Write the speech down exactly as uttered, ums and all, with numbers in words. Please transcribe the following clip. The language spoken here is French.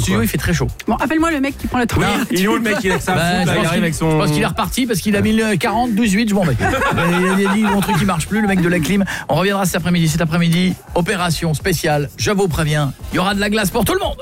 studio, il fait très chaut. Bon, appelle-moi le mec qui prend la Oui, température. il est où le mec il a que ça à Bah, foutre, je là, pense il arrive qu'il- avec son... Je pense qu'il est reparti parce qu'il a mis le quarante, douze, huit, je m'en vais. Il a dit mon truc il marche plus, le mec de la clim. On reviendra cet après-midi. Cet après-midi, opération spéciale. Je vous préviens, il y aura de la glace pour tout le monde.